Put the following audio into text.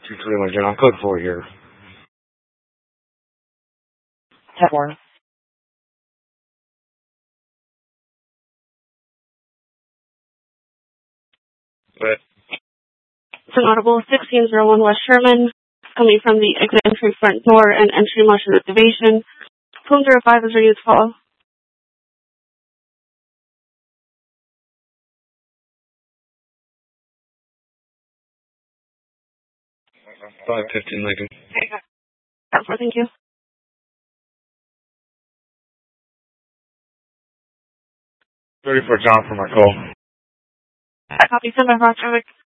2-3 Lincoln on code 4 here. 10-4. But It's an audible 1601 West Sherman, coming from the exit entry front door and entry motion activation. Code 05 is ready to follow. 515 Lincoln. Thank you. 34 John for my call. I copy. Send by Roger.